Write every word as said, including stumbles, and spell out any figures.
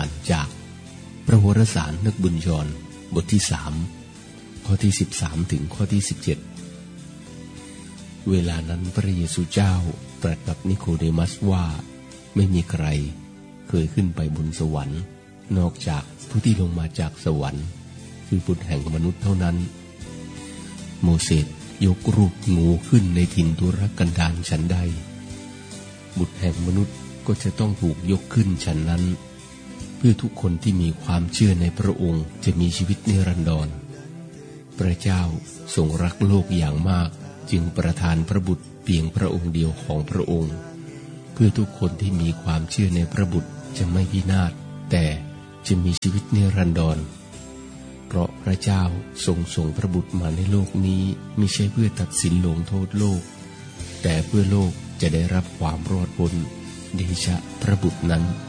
านจากพระวรสารนึกบุญยอนบทที่สามข้อที่สิบสามถึงข้อที่สิบเจ็ดเวลานั้นพระเยซูเจ้าตรัสกับนิโคเดมัสว่าไม่มีใครเคยขึ้นไปบนสวรรค์นอกจากผู้ที่ลงมาจากสวรรค์คือบุตรแห่งมนุษย์เท่านั้นโมเสสยกรูปงูขึ้นในถิ่นทุรกันดารฉันใดบุตรแห่งมนุษย์ก็จะต้องถูกยกขึ้นฉันนั้นเพื่อทุกคนที่มีความเชื่อในพระองค์จะมีชีวิตนิรันดรพระเจ้าทรงรักโลกอย่างมากจึงประทานพระบุตรเพียงพระองค์เดียวของพระองค์เพื่อทุกคนที่มีความเชื่อในพระบุตรจะไม่พินาศแต่จะมีชีวิตนิรันดรเพราะพระเจ้าทรงส่งพระบุตรมาในโลกนี้ไม่ใช่เพื่อตัดสินลงโทษโลกแต่เพื่อโลกจะได้รับความรอดพ้นเดชะพระบุตรนั้น